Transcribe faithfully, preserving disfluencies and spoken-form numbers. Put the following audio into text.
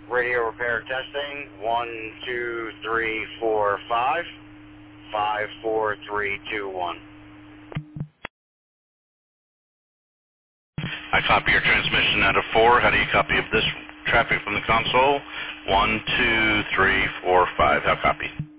Radio repair testing. One, two, three, four, five. Five, four, three, two, one. I copy your transmission out of four. How do you copy of this traffic from the console? One, two, three, four, five. How copy?